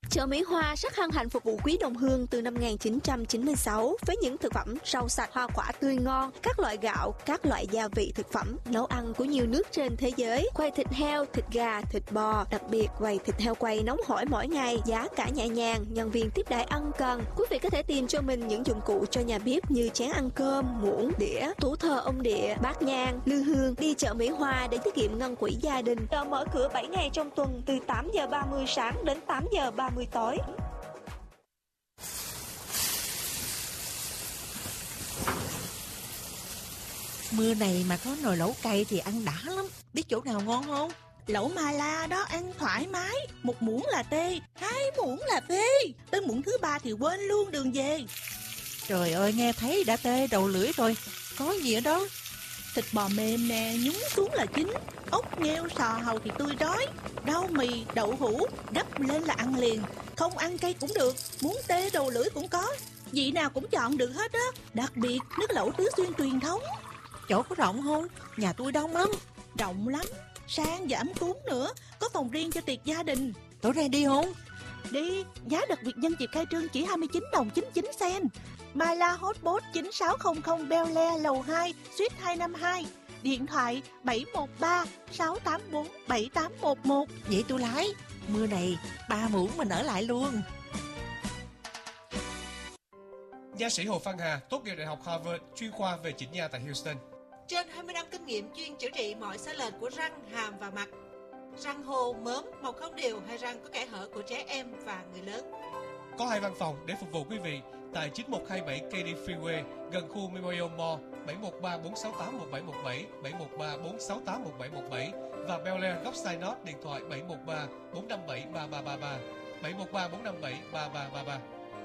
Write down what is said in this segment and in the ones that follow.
Chợ Mỹ Hoa rất hân hạnh phục vụ quý đồng hương từ năm 1996 với những thực phẩm rau sạch, hoa quả tươi ngon, các loại gạo, các loại gia vị thực phẩm, nấu ăn của nhiều nước trên thế giới, quầy thịt heo, thịt gà, thịt bò, đặc biệt quầy thịt heo quay nóng hổi mỗi ngày, giá cả nhẹ nhàng, nhân viên tiếp đãi ân cần. Quý vị có thể tìm cho mình những dụng cụ cho nhà bếp như chén ăn cơm, muỗng, đĩa, tủ thờ ông địa, bát nhang, lư hương. Đi chợ Mỹ Hoa để tiết kiệm ngân quỹ gia đình. Chợ mở cửa 7 ngày trong tuần từ 8 giờ 30 sáng đến 8 giờ 30 tối. Mưa này mà có nồi lẩu cay thì ăn đã lắm. Biết chỗ nào ngon không? Lẩu Mà La đó, ăn thoải mái. 1 muỗng là tê, 2 muỗng là phê. Tới muỗng thứ 3 thì quên luôn đường về. Trời ơi, nghe thấy đã tê đầu lưỡi rồi. Có gì ở đó? Thịt bò mềm nè, nhúng xuống là chín. Ốc, nghêu, sò, hàu thì tươi rói. Rau mì, đậu hũ, gấp lên là ăn liền. Không ăn cay cũng được, muốn tê đầu lưỡi cũng có. Vị nào cũng chọn được hết á. Đặc biệt nước lẩu Tứ Xuyên truyền thống. Chỗ có rộng không? Nhà tôi đông lắm. Rộng lắm, sang và ấm cúng nữa. Có phòng riêng cho tiệc gia đình. Tối nay đi không? Đi, giá đặc biệt nhân dịp khai trương chỉ 29 đồng 99 sen. My La Hotpot 9600 Bel Air lầu 2, suite 252. Điện thoại 713 684 7811. Vậy tôi lái. Mưa này 3 muỗng mình ở lại luôn. Nha sĩ Hồ Văn Hà tốt nghiệp Đại học Harvard, chuyên khoa về chỉnh nha tại Houston. Trên 20 năm kinh nghiệm chuyên chữa trị mọi sai lệch của răng, hàm và mặt. Răng hô, mớm, mọc không đều hay răng có kẽ hở của trẻ em và người lớn. Có 2 văn phòng để phục vụ quý vị tại 9127 Katy Freeway gần khu Memorial Mall, 713 468 1717, 713 468 1717 và Bel Air góc Sinot, điện thoại 713 457 3333, 713 457 3333.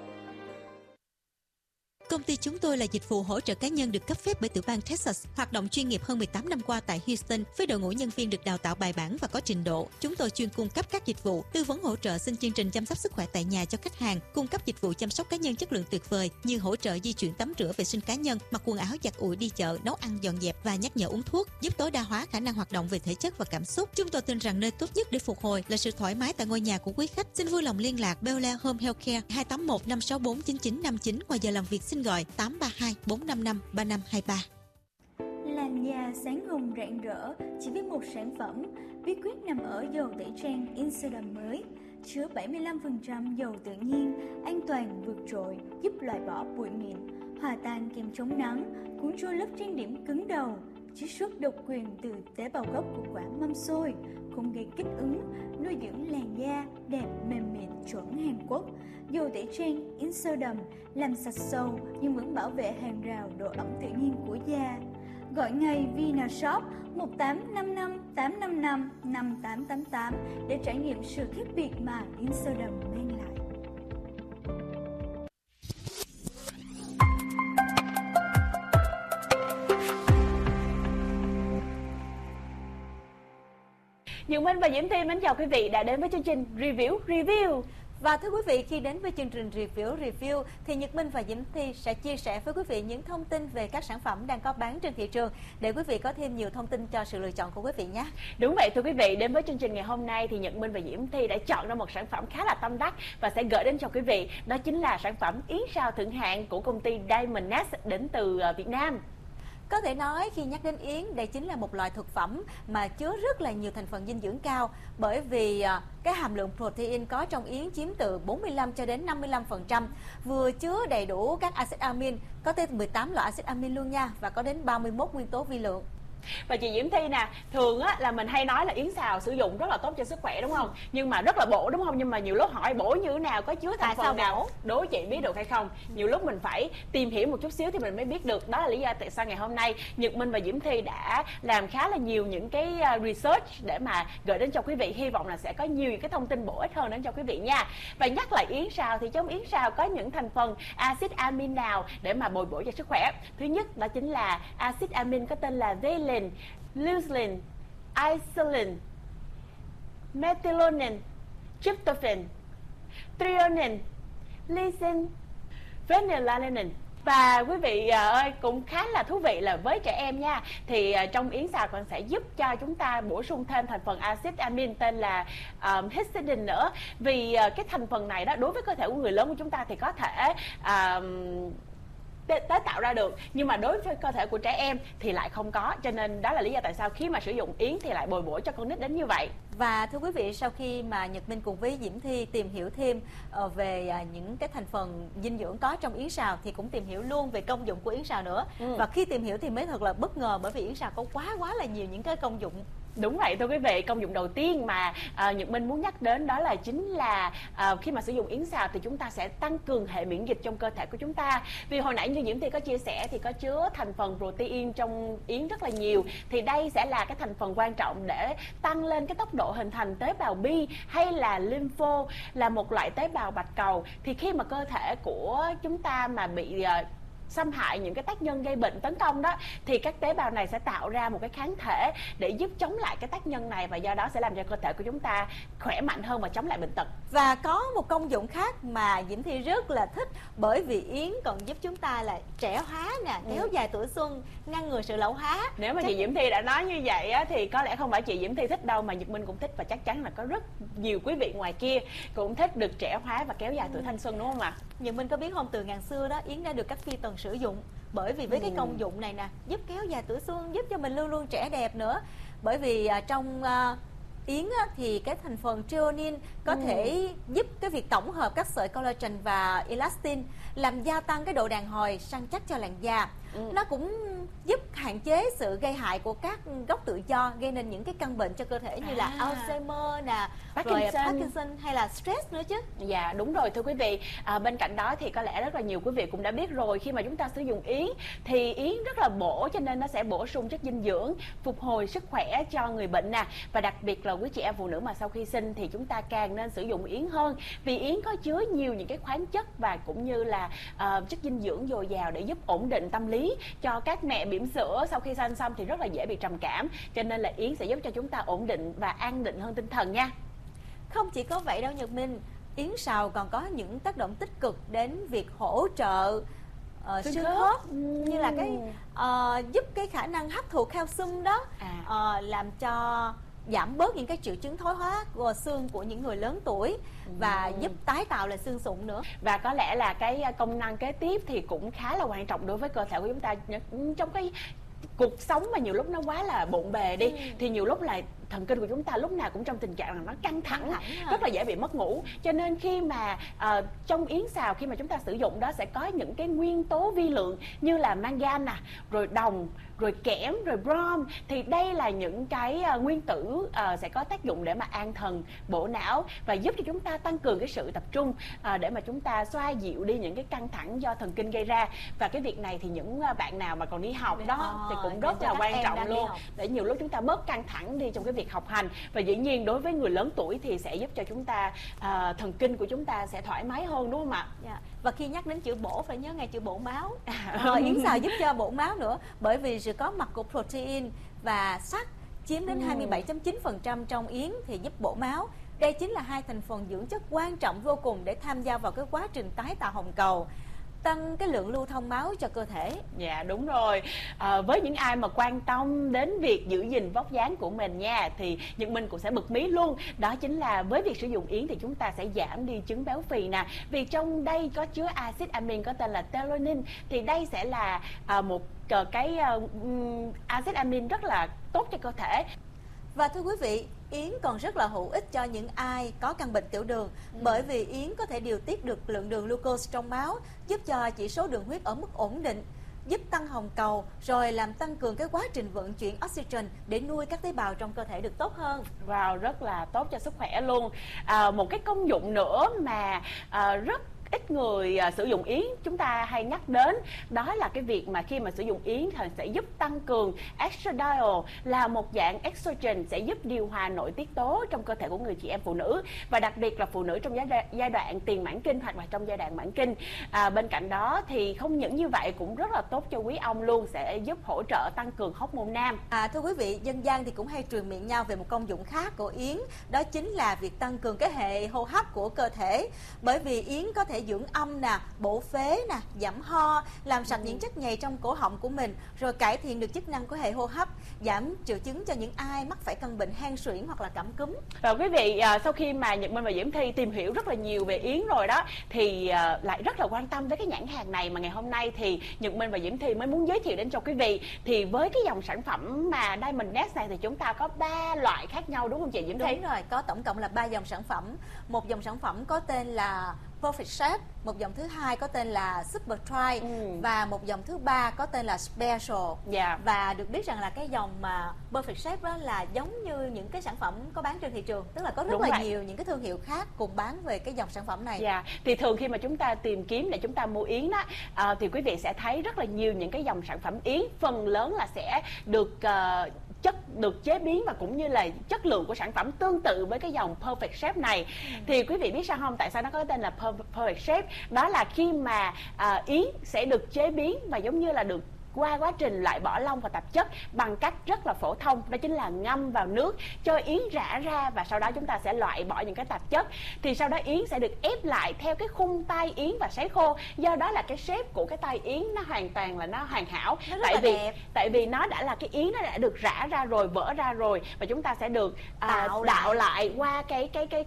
Công ty chúng tôi là dịch vụ hỗ trợ cá nhân được cấp phép bởi tiểu bang Texas, hoạt động chuyên nghiệp hơn 18 năm qua tại Houston với đội ngũ nhân viên được đào tạo bài bản và có trình độ. Chúng tôi chuyên cung cấp các dịch vụ tư vấn hỗ trợ xin chương trình chăm sóc sức khỏe tại nhà cho khách hàng, cung cấp dịch vụ chăm sóc cá nhân chất lượng tuyệt vời như hỗ trợ di chuyển tắm rửa vệ sinh cá nhân, mặc quần áo giặt ủi đi chợ, nấu ăn dọn dẹp và nhắc nhở uống thuốc, giúp tối đa hóa khả năng hoạt động về thể chất và cảm xúc. Chúng tôi tin rằng nơi tốt nhất để phục hồi là sự thoải mái tại ngôi nhà của quý khách. Xin vui lòng liên lạc Bel Air Home Healthcare 281 564 9959, ngoài giờ làm việc xin gọi 832 455 3523. Làn da sáng hồng rạng rỡ chỉ với một sản phẩm. Bí quyết nằm ở dầu tẩy trang Insodam mới, chứa 75% dầu tự nhiên, an toàn vượt trội, giúp loại bỏ bụi mịn, hòa tan kem chống nắng, cuốn trôi lớp trang điểm cứng đầu, chiết xuất độc quyền từ tế bào gốc của quả mâm xôi, không gây kích ứng, nuôi dưỡng làn da đẹp mềm mịn chuẩn Hàn Quốc. Dầu tẩy trang Insodam làm sạch sâu nhưng vẫn bảo vệ hàng rào độ ẩm tự nhiên của da. Gọi ngay Vinashop 1855 855 5888 để trải nghiệm sự khác biệt mà Insodam mang lại. Nhật Minh và Diễm Thi mến chào quý vị đã đến với chương trình Review. Và thưa quý vị, khi đến với chương trình Review thì Nhật Minh và Diễm Thi sẽ chia sẻ với quý vị những thông tin về các sản phẩm đang có bán trên thị trường để quý vị có thêm nhiều thông tin cho sự lựa chọn của quý vị nhé. Đúng vậy thưa quý vị, đến với chương trình ngày hôm nay thì Nhật Minh và Diễm Thi đã chọn ra một sản phẩm khá là tâm đắc và sẽ gửi đến cho quý vị. Đó chính là sản phẩm yến sao thượng hạng của công ty Diamond Nest đến từ Việt Nam. Có thể nói khi nhắc đến yến, đây chính là một loại thực phẩm mà chứa rất là nhiều thành phần dinh dưỡng cao, bởi vì cái hàm lượng protein có trong yến chiếm từ 45 cho đến 55%, vừa chứa đầy đủ các axit amin, có tới 18 loại axit amin luôn nha, và có đến 31 nguyên tố vi lượng. Và chị Diễm Thi nè, thường á là mình hay nói là yến xào sử dụng rất là tốt cho sức khỏe đúng không? Nhưng mà rất là bổ đúng không? Nhưng mà nhiều lúc hỏi bổ như thế nào, có chứa thành phần nào, đố chị biết được hay không? Nhiều lúc mình phải tìm hiểu một chút xíu thì mình mới biết được. Đó là lý do tại sao ngày hôm nay Nhật Minh và Diễm Thi đã làm khá là nhiều những cái research để mà gửi đến cho quý vị. Hy vọng là sẽ có nhiều cái thông tin bổ ích hơn đến cho quý vị nha. Và nhắc lại yến xào thì trong yến xào có những thành phần axit amin nào để mà bồi bổ cho sức khỏe? Thứ nhất đó chính là axit amin có tên là valine, leucine, isolin, methionine, tryptophan, threonine, lysine, phenylalanine. Và quý vị ơi, cũng khá là thú vị là với trẻ em nha, thì trong yến xào còn sẽ giúp cho chúng ta bổ sung thêm thành phần axit amin tên là histidine nữa. Vì cái thành phần này đó đối với cơ thể của người lớn của chúng ta thì có thể tế tạo ra được, nhưng mà đối với cơ thể của trẻ em thì lại không có, cho nên đó là lý do tại sao khi mà sử dụng yến thì lại bồi bổ cho con nít đến như vậy. Và thưa quý vị, sau khi mà Nhật Minh cùng với Diễm Thi tìm hiểu thêm về những cái thành phần dinh dưỡng có trong yến xào thì cũng tìm hiểu luôn về công dụng của yến xào nữa. Và khi tìm hiểu thì mới thật là bất ngờ, bởi vì yến xào có quá là nhiều những cái công dụng. Đúng vậy thưa quý vị, công dụng đầu tiên mà Nhật Minh muốn nhắc đến đó là chính là khi mà sử dụng yến xào thì chúng ta sẽ tăng cường hệ miễn dịch trong cơ thể của chúng ta. Vì hồi nãy như Diễm Thi có chia sẻ thì có chứa thành phần protein trong yến rất là nhiều, thì đây sẽ là cái thành phần quan trọng để tăng lên cái tốc độ hình thành tế bào B hay là lympho, là một loại tế bào bạch cầu. Thì khi mà cơ thể của chúng ta mà bị xâm hại những cái tác nhân gây bệnh tấn công đó, thì các tế bào này sẽ tạo ra một cái kháng thể để giúp chống lại cái tác nhân này, và do đó sẽ làm cho cơ thể của chúng ta khỏe mạnh hơn và chống lại bệnh tật. Và có một công dụng khác mà Diễm Thi rất là thích, bởi vì yến còn giúp chúng ta là trẻ hóa nè, kéo dài tuổi xuân, ngăn ngừa sự lão hóa. Nếu mà chị Diễm Thi đã nói như vậy á, thì có lẽ không phải chị Diễm Thi thích đâu, mà Nhật Minh cũng thích, và chắc chắn là có rất nhiều quý vị ngoài kia cũng thích được trẻ hóa và kéo dài tuổi thanh xuân, đúng không ạ? Nhật Minh có biết không, từ ngàn xưa đó yến đã được các phi tần sử dụng, bởi vì với cái công dụng này nè, giúp kéo dài tuổi xuân, giúp cho mình luôn luôn trẻ đẹp nữa. Bởi vì trong yến thì cái thành phần threonine có thể giúp cái việc tổng hợp các sợi collagen và elastin, làm gia tăng cái độ đàn hồi, săn chắc cho làn da. Nó cũng giúp hạn chế sự gây hại của các gốc tự do, gây nên những cái căn bệnh cho cơ thể như là Alzheimer nè, rồi Parkinson hay là stress nữa chứ. Dạ đúng rồi thưa quý vị. Bên cạnh đó thì có lẽ rất là nhiều quý vị cũng đã biết rồi, khi mà chúng ta sử dụng yến thì yến rất là bổ, cho nên nó sẽ bổ sung chất dinh dưỡng, phục hồi sức khỏe cho người bệnh nè. Và đặc biệt là quý chị em phụ nữ mà sau khi sinh thì chúng ta càng nên sử dụng yến hơn, vì yến có chứa nhiều những cái khoáng chất và cũng như là chất dinh dưỡng dồi dào để giúp ổn định tâm lý cho các mẹ bỉm sữa sau khi sanh xong thì rất là dễ bị trầm cảm, cho nên là yến sẽ giúp cho chúng ta ổn định và an định hơn tinh thần nha. Không chỉ có vậy đâu Nhật Minh, yến xào còn có những tác động tích cực đến việc hỗ trợ xương khớp, như là cái giúp cái khả năng hấp thụ calcium đó, làm cho giảm bớt những cái triệu chứng thoái hóa của xương của những người lớn tuổi, và giúp tái tạo lại xương sụn nữa. Và có lẽ là cái công năng kế tiếp thì cũng khá là quan trọng đối với cơ thể của chúng ta trong cái cuộc sống mà nhiều lúc nó quá là bộn bề đi, thì nhiều lúc là thần kinh của chúng ta lúc nào cũng trong tình trạng là nó căng thẳng, rất là dễ bị mất ngủ. Cho nên khi mà trong yến xào khi mà chúng ta sử dụng đó sẽ có những cái nguyên tố vi lượng như là mangan nè, rồi đồng, rồi kẽm, rồi brom, thì đây là những cái nguyên tử sẽ có tác dụng để mà an thần, bổ não và giúp cho chúng ta tăng cường cái sự tập trung, để mà chúng ta xoa dịu đi những cái căng thẳng do thần kinh gây ra. Và cái việc này thì những bạn nào mà còn đi học đó thì cũng rất là quan trọng luôn, để nhiều lúc chúng ta bớt căng thẳng đi trong cái việc học hành. Và dĩ nhiên đối với người lớn tuổi thì sẽ giúp cho chúng ta thần kinh của chúng ta sẽ thoải mái hơn, đúng không ạ? Và khi nhắc đến chữ bổ phải nhớ ngay chữ bổ máu. Yến xào giúp cho bổ máu nữa, bởi vì sự có mặt của protein và sắt chiếm đến 27.9% trong yến thì giúp bổ máu. Đây chính là hai thành phần dưỡng chất quan trọng vô cùng để tham gia vào cái quá trình tái tạo hồng cầu, tăng cái lượng lưu thông máu cho cơ thể. Dạ đúng rồi. Với những ai mà quan tâm đến việc giữ gìn vóc dáng của mình nha, thì Nhật Minh cũng sẽ bật mí luôn. Đó chính là với việc sử dụng yến thì chúng ta sẽ giảm đi chứng béo phì nè, vì trong đây có chứa axit amin có tên là threonine. Thì đây sẽ là một cái axit amin rất là tốt cho cơ thể. Và thưa quý vị, yến còn rất là hữu ích cho những ai có căn bệnh tiểu đường, bởi vì yến có thể điều tiết được lượng đường glucose trong máu, giúp cho chỉ số đường huyết ở mức ổn định, giúp tăng hồng cầu, rồi làm tăng cường cái quá trình vận chuyển oxygen để nuôi các tế bào trong cơ thể được tốt hơn. Wow, rất là tốt cho sức khỏe luôn. Một cái công dụng nữa mà rất ít người sử dụng yến chúng ta hay nhắc đến, đó là cái việc mà khi mà sử dụng yến thì sẽ giúp tăng cường estradiol, là một dạng estrogen sẽ giúp điều hòa nội tiết tố trong cơ thể của người chị em phụ nữ, và đặc biệt là phụ nữ trong giai đoạn tiền mãn kinh hoặc là trong giai đoạn mãn kinh. Bên cạnh đó thì không những như vậy cũng rất là tốt cho quý ông luôn, sẽ giúp hỗ trợ tăng cường hormone nam. Thưa quý vị, dân gian thì cũng hay truyền miệng nhau về một công dụng khác của yến, đó chính là việc tăng cường cái hệ hô hấp của cơ thể, bởi vì yến có thể dưỡng âm nè, bổ phế nè, giảm ho, làm sạch những chất nhầy trong cổ họng của mình, rồi cải thiện được chức năng của hệ hô hấp, giảm triệu chứng cho những ai mắc phải căn bệnh hen suyễn hoặc là cảm cúm. Và quý vị, sau khi mà Nhật Minh và Diễm Thi tìm hiểu rất là nhiều về yến rồi đó, thì lại rất là quan tâm với cái nhãn hàng này, mà ngày hôm nay thì Nhật Minh và Diễm Thi mới muốn giới thiệu đến cho quý vị. Thì với cái dòng sản phẩm mà Diamond Nest này thì chúng ta có 3 loại khác nhau, đúng không chị Diễm Thi? Đúng rồi, có tổng cộng là 3 dòng sản phẩm. Một dòng sản phẩm có tên là Perfect Shape, một dòng thứ hai có tên là Super Try, và một dòng thứ ba có tên là Special. Và được biết rằng là cái dòng mà Perfect Shape đó là giống như những cái sản phẩm có bán trên thị trường, tức là có rất là nhiều những cái thương hiệu khác cùng bán về cái dòng sản phẩm này. Thì thường khi mà chúng ta tìm kiếm để chúng ta mua yến đó, thì quý vị sẽ thấy rất là nhiều những cái dòng sản phẩm yến, phần lớn là sẽ được được chế biến và cũng như là chất lượng của sản phẩm tương tự với cái dòng Perfect Shape này. Thì quý vị biết sao không, tại sao nó có cái tên là Perfect Shape? Đó là khi mà yến sẽ được chế biến và giống như là được qua quá trình loại bỏ lông và tạp chất bằng cách rất là phổ thông, đó chính là ngâm vào nước cho yến rã ra, và sau đó chúng ta sẽ loại bỏ những cái tạp chất. Thì sau đó yến sẽ được ép lại theo cái khung tay yến và sấy khô, do đó là cái shape của cái tay yến nó hoàn toàn là nó hoàn hảo, tại vì nó đã là cái yến nó đã được rã ra rồi, vỡ ra rồi, và chúng ta sẽ được tạo lại qua cái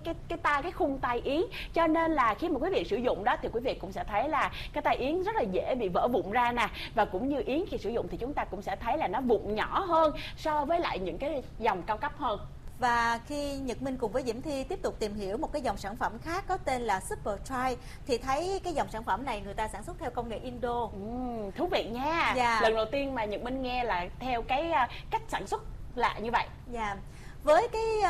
khung tay yến. Cho nên là khi mà quý vị sử dụng đó thì quý vị cũng sẽ thấy là cái tay yến rất là dễ bị vỡ vụn ra nè, và cũng như yến khi sử dụng thì chúng ta cũng sẽ thấy là nó vụn nhỏ hơn so với lại những cái dòng cao cấp hơn. Và khi Nhật Minh cùng với Diễm Thi tiếp tục tìm hiểu một cái dòng sản phẩm khác có tên là Super Try, thì thấy cái dòng sản phẩm này người ta sản xuất theo công nghệ Indo. Thú vị nha. Lần đầu tiên mà Nhật Minh nghe là theo cái cách sản xuất lạ như vậy. Với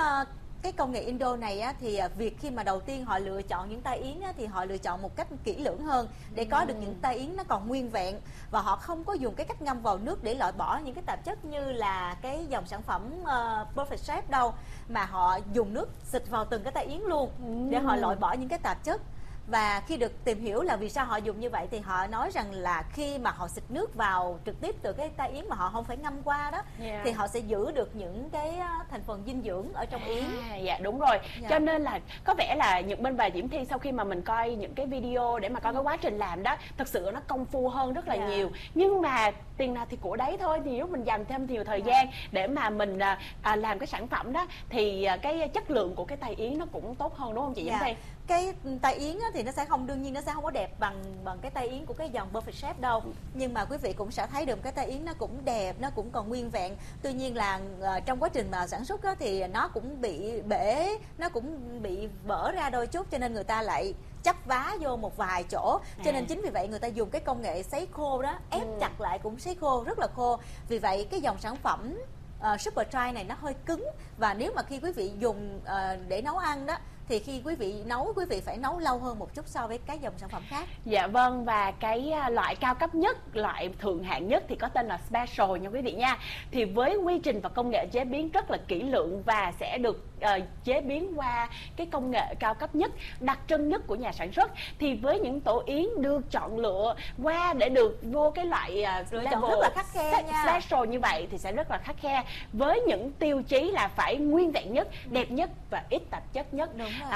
cái công nghệ Indo này á, thì việc khi mà đầu tiên họ lựa chọn những tay yến á, thì họ lựa chọn một cách kỹ lưỡng hơn để có được những tay yến nó còn nguyên vẹn, và họ không có dùng cái cách ngâm vào nước để loại bỏ những cái tạp chất như là cái dòng sản phẩm Perfect Shape đâu, mà họ dùng nước xịt vào từng cái tay yến luôn để họ loại bỏ những cái tạp chất. Và khi được tìm hiểu là vì sao họ dùng như vậy thì họ nói rằng là khi mà họ xịt nước vào trực tiếp từ cái tay yến mà họ không phải ngâm qua đó, thì họ sẽ giữ được những cái thành phần dinh dưỡng ở trong yến. Dạ đúng rồi. Cho nên là có vẻ là Nhật Minh và Diễm Thi sau khi mà mình coi những cái video để mà coi cái quá trình làm đó, thật sự nó công phu hơn rất là nhiều. Nhưng mà tiền nào thì của đấy thôi, thì nếu mình dành thêm nhiều thời gian để mà mình làm cái sản phẩm đó thì cái chất lượng của cái tay yến nó cũng tốt hơn, đúng không chị Diễm Thi? Cái tay yến thì nó sẽ không, đương nhiên nó sẽ không có đẹp bằng cái tay yến của cái dòng Perfect Shape đâu, nhưng mà quý vị cũng sẽ thấy được cái tay yến nó cũng đẹp, nó cũng còn nguyên vẹn. Tuy nhiên là trong quá trình mà sản xuất đó, thì nó cũng bị bể, nó cũng bị vỡ ra đôi chút, cho nên người ta lại chắp vá vô một vài chỗ. Cho nên chính vì vậy người ta dùng cái công nghệ sấy khô đó, ép chặt lại cũng sấy khô rất là khô. Vì vậy cái dòng sản phẩm Super Try này nó hơi cứng, và nếu mà khi quý vị dùng để nấu ăn đó thì khi quý vị nấu, quý vị phải nấu lâu hơn một chút so với các dòng sản phẩm khác. Dạ vâng, và cái loại cao cấp nhất, loại thượng hạng nhất thì có tên là Special nha quý vị nha. Thì với quy trình và công nghệ chế biến rất là kỹ lưỡng và sẽ được chế biến qua cái công nghệ cao cấp nhất, đặc trưng nhất của nhà sản xuất. Thì với những tổ yến được chọn lựa qua để được vô cái loại level rất là khắt khe nha. Special như vậy thì sẽ rất là khắt khe, với những tiêu chí là phải nguyên vẹn nhất, đẹp nhất và ít tạp chất nhất.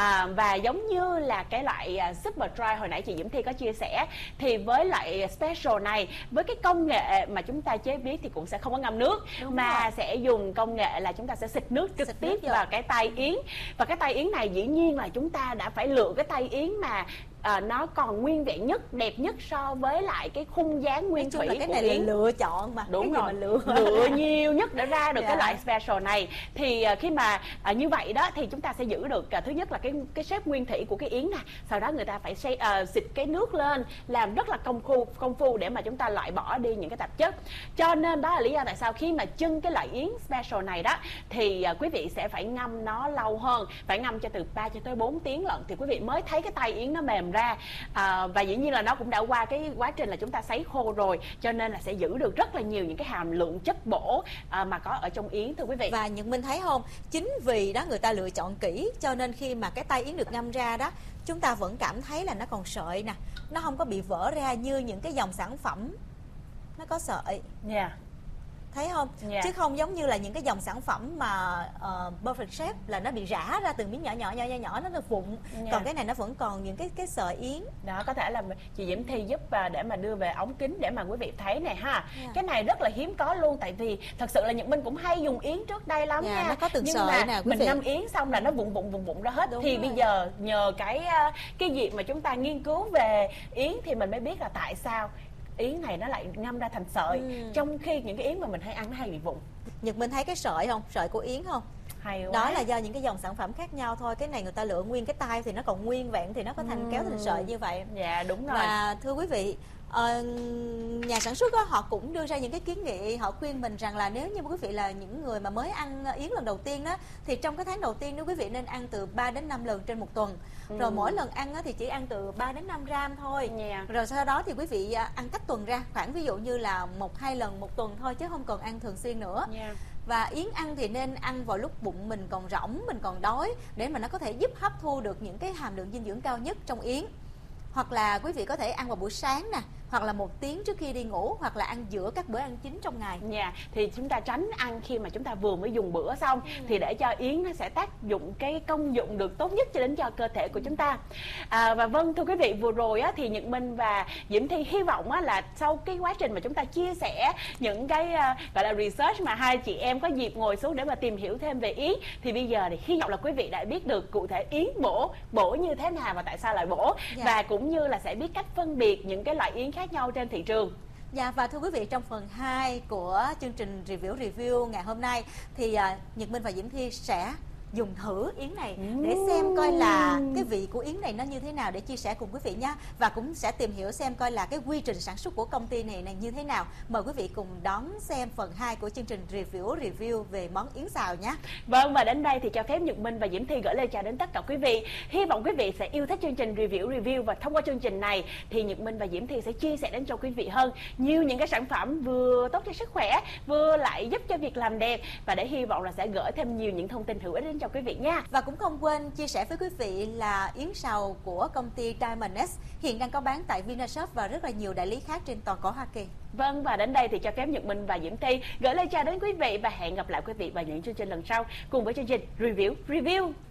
Và giống như là cái loại Super Dry hồi nãy chị Diễm Thi có chia sẻ, thì với loại Special này, với cái công nghệ mà chúng ta chế biến thì cũng sẽ không có ngâm nước, mà sẽ dùng công nghệ là chúng ta sẽ xịt nước trực tiếp vào cái tay yến. Và cái tay yến này dĩ nhiên là chúng ta đã phải lựa cái tay yến mà nó còn nguyên vẹn nhất, đẹp nhất so với lại cái khung dáng nguyên thủy cái của này yến. là lựa chọn mà. Đúng rồi, lựa nhiều nhất để ra được cái loại Special này. Thì khi mà như vậy đó thì chúng ta sẽ giữ được thứ nhất là cái shape nguyên thủy của cái yến nè, sau đó người ta phải xịt cái nước lên, làm rất là công phu để mà chúng ta loại bỏ đi những cái tạp chất. Cho nên đó là lý do tại sao khi mà chưng cái loại yến Special này đó thì quý vị sẽ phải ngâm nó lâu hơn, phải ngâm cho từ 3 cho tới 4 tiếng lận thì quý vị mới thấy cái tay yến nó mềm ra. Và dĩ nhiên là nó cũng đã qua cái quá trình là chúng ta sấy khô rồi, cho nên là sẽ giữ được rất là nhiều những cái hàm lượng chất bổ mà có ở trong yến, thưa quý vị. Và Nhật Minh thấy không, chính vì đó người ta lựa chọn kỹ, cho nên khi mà cái tay yến được ngâm ra đó, chúng ta vẫn cảm thấy là nó còn sợi nè, nó không có bị vỡ ra như những cái dòng sản phẩm nó có sợi. thấy không? Chứ không giống như là những cái dòng sản phẩm mà Perfect Shape là nó bị rã ra từng miếng nhỏ nó vụn. Còn cái này nó vẫn còn những cái sợi yến. Đó, có thể là chị Diễm Thi giúp để mà đưa về ống kính để mà quý vị thấy này ha. Cái này rất là hiếm có luôn, tại vì thật sự là Nhật Minh cũng hay dùng yến trước đây lắm nha. Nó có từng nhưng sợi mà nè, mình ngâm yến xong là nó vụn ra hết. Thì bây giờ nhờ cái việc mà chúng ta nghiên cứu về yến thì mình mới biết là tại sao yến này nó lại ngâm ra thành sợi, trong khi những cái yến mà mình hay ăn nó hay bị vụn. Nhật Minh thấy cái sợi không? Sợi của yến không? Hay quá. Đó là do những cái dòng sản phẩm khác nhau thôi. Cái này người ta lựa nguyên cái tai thì nó còn nguyên vẹn thì nó có thành kéo thành sợi như vậy. Dạ đúng rồi. Và thưa quý vị, nhà sản xuất đó, họ cũng đưa ra những cái kiến nghị, họ khuyên mình rằng là nếu như quý vị là những người mà mới ăn yến lần đầu tiên đó, thì trong cái tháng đầu tiên nếu quý vị nên ăn từ 3 đến 5 lần trên một tuần. Rồi mỗi lần ăn thì chỉ ăn từ 3 đến 5 gram thôi. Rồi sau đó thì quý vị ăn cách tuần ra, khoảng ví dụ như là 1-2 lần một tuần thôi, chứ không cần ăn thường xuyên nữa. Và yến ăn thì nên ăn vào lúc bụng mình còn rỗng, mình còn đói, để mà nó có thể giúp hấp thu được những cái hàm lượng dinh dưỡng cao nhất trong yến. Hoặc là quý vị có thể ăn vào buổi sáng nè, hoặc là 1 tiếng trước khi đi ngủ, hoặc là ăn giữa các bữa ăn chính trong ngày. Thì chúng ta tránh ăn khi mà chúng ta vừa mới dùng bữa xong, thì để cho yến nó sẽ tác dụng cái công dụng được tốt nhất cho đến cho cơ thể của chúng ta. Và vâng, thưa quý vị, vừa rồi thì Nhật Minh và Diễm Thi hy vọng là sau cái quá trình mà chúng ta chia sẻ những cái gọi là research mà hai chị em có dịp ngồi xuống để mà tìm hiểu thêm về yến, thì bây giờ thì hy vọng là quý vị đã biết được cụ thể yến bổ như thế nào và tại sao lại bổ, và cũng như là sẽ biết cách phân biệt những cái loại yến khác nhau trên thị trường. Và thưa quý vị, trong phần 2 của chương trình review ngày hôm nay thì Nhật Minh và Diễm Thi sẽ dùng thử yến này để xem coi là cái vị của yến này nó như thế nào, để chia sẻ cùng quý vị nhé. Và cũng sẽ tìm hiểu xem coi là cái quy trình sản xuất của công ty này như thế nào. Mời quý vị cùng đón xem phần 2 của chương trình review về món yến xào nhé. Vâng, và đến đây thì cho phép Nhật Minh và Diễm Thi gửi lời chào đến tất cả quý vị. Hy vọng quý vị sẽ yêu thích chương trình review, và thông qua chương trình này thì Nhật Minh và Diễm Thi sẽ chia sẻ đến cho quý vị hơn nhiều những cái sản phẩm vừa tốt cho sức khỏe, vừa lại giúp cho việc làm đẹp, và để hy vọng là sẽ gửi thêm nhiều những thông tin hữu ích đến cho quý vị nha. Và cũng không quên chia sẻ với quý vị là yến xào của công ty Diamond S hiện đang có bán tại Vinashop và rất là nhiều đại lý khác trên toàn cầu Hoa Kỳ. Vâng, và đến đây thì cho phép Nhật Minh và Diễm Thi gửi lời chào đến quý vị và hẹn gặp lại quý vị vào những chương trình lần sau cùng với chương trình review.